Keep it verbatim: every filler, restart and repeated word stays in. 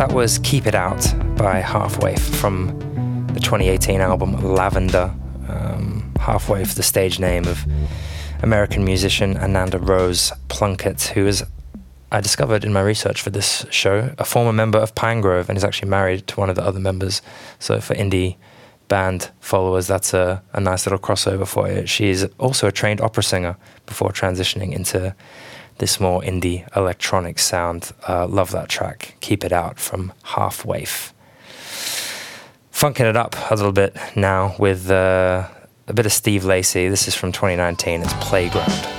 That was Keep It Out by Halfwave from the twenty eighteen album Lavender. Um, Halfwave, the stage name of American musician Ananda Rose Plunkett, who is, I discovered in my research for this show, a former member of Pinegrove and is actually married to one of the other members. So for indie band followers, that's a, a nice little crossover for you. She's also a trained opera singer before transitioning into this more indie electronic sound. Uh, love that track, Keep It Out from Halfwave. Funking it up a little bit now with uh, a bit of Steve Lacy. This is from twenty nineteen, it's Playground.